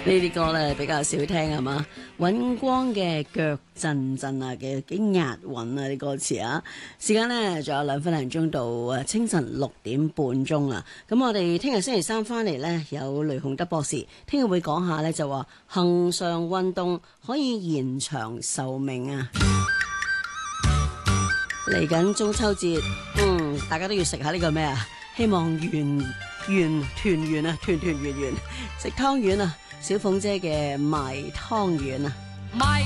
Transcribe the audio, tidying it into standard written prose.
啲歌咧比較少聽係嘛？尹光嘅腳震震啊，幾押韻啊啲歌詞啊！時間呢仲有2分零鐘到清晨6點半鐘啊！咁我哋聽日星期三翻嚟呢，有雷洪德博士，聽日會講下呢，就話恆常運動可以延長壽命啊！嚟緊中秋節，大家都要食下呢個咩啊？希望團圓啊，團圓圓食湯圓啊！小鳳姐嘅賣湯圓啊！